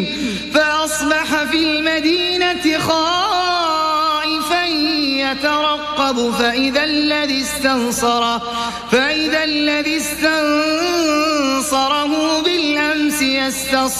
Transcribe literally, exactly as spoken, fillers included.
فأصبح في المدينة خائفا يترقب فإذا الذي استنصره فإذا الذي استنصره بالأمس يستصرخ